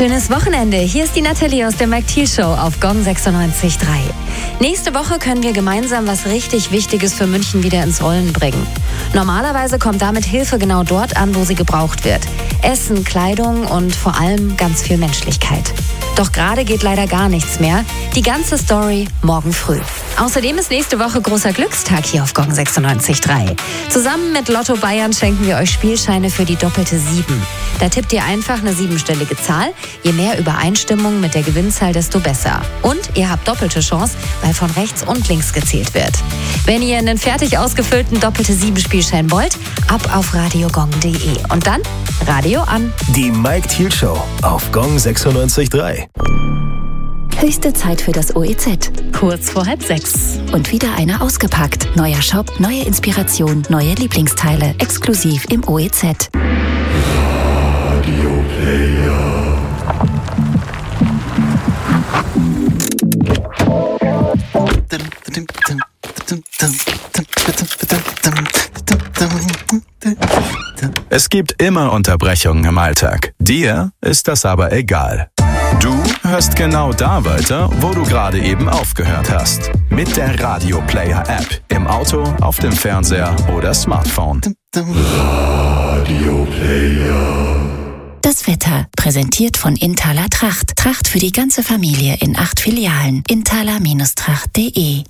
Schönes Wochenende. Hier ist die Nathalie aus der Mike Thiel Show auf Gong 96.3. Nächste Woche können wir gemeinsam was richtig Wichtiges für München wieder ins Rollen bringen. Normalerweise kommt damit Hilfe genau dort an, wo sie gebraucht wird. Essen, Kleidung und vor allem ganz viel Menschlichkeit. Doch gerade geht leider gar nichts mehr. Die ganze Story morgen früh. Außerdem ist nächste Woche großer Glückstag hier auf Gong 96.3. Zusammen mit Lotto Bayern schenken wir euch Spielscheine für die doppelte 7. Da tippt ihr einfach eine 7-stellige Zahl. Je mehr Übereinstimmung mit der Gewinnzahl, desto besser. Und ihr habt doppelte Chance, weil von rechts und links gezählt wird. Wenn ihr einen fertig ausgefüllten doppelte 7-Spielschein wollt, ab auf radiogong.de. Und dann Radio an. Die Mike Thiel Show auf Gong 96.3. Höchste Zeit für das OEZ. Kurz vor 5:30. Und wieder einer ausgepackt. Neuer Shop, neue Inspiration, neue Lieblingsteile. Exklusiv im OEZ. Radio Player. Es gibt immer Unterbrechungen im Alltag. Dir ist das aber egal. Du hörst genau da weiter, wo du gerade eben aufgehört hast. Mit der Radio Player App. Im Auto, auf dem Fernseher oder Smartphone. Radio Player. Das Wetter, präsentiert von Inthaler Tracht. Tracht für die ganze Familie in 8 Filialen. inthaler-tracht.de.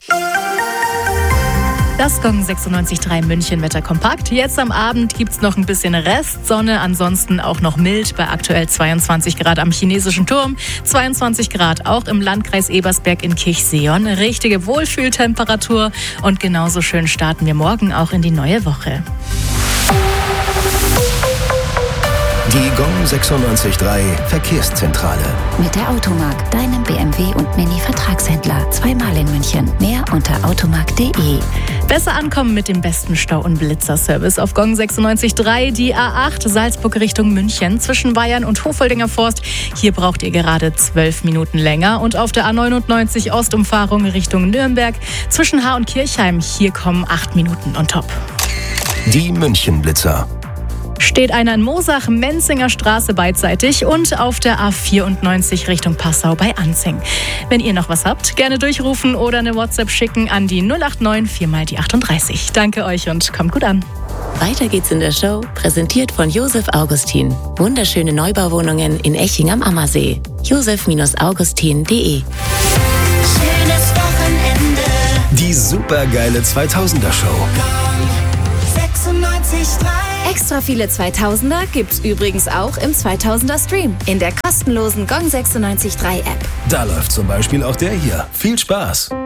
Das Gong 96.3 München Wetter kompakt. Jetzt am Abend gibt's noch ein bisschen Restsonne, ansonsten auch noch mild bei aktuell 22 Grad am Chinesischen Turm, 22 Grad auch im Landkreis Ebersberg in Kirchseeon. Richtige Wohlfühltemperatur und genauso schön starten wir morgen auch in die neue Woche. Die Gong 96.3 Verkehrszentrale. Mit der Automark, deinem BMW und Mini-Vertragshändler. Zweimal in München. Mehr unter automark.de. Besser ankommen mit dem besten Stau- und Blitzerservice auf Gong 96.3. Die A8 Salzburg Richtung München zwischen Bayern und Hofoldinger Forst. Hier braucht ihr gerade 12 Minuten länger. Und auf der A99 Ostumfahrung Richtung Nürnberg zwischen Haar und Kirchheim. Hier kommen 8 Minuten on top. Die München-Blitzer. Steht einer in Moosach, Menzinger Straße beidseitig und auf der A94 Richtung Passau bei Anzing. Wenn ihr noch was habt, gerne durchrufen oder eine WhatsApp schicken an die 089 4 die 38. Danke euch und kommt gut an. Weiter geht's in der Show, präsentiert von Josef Augustin. Wunderschöne Neubauwohnungen in Eching am Ammersee. josef-augustin.de. Schönes Wochenende. Die supergeile 2000er Show. 96.3. Extra viele 2000er gibt's übrigens auch im 2000er Stream in der kostenlosen Gong 96.3 App. Da läuft zum Beispiel auch der hier. Viel Spaß!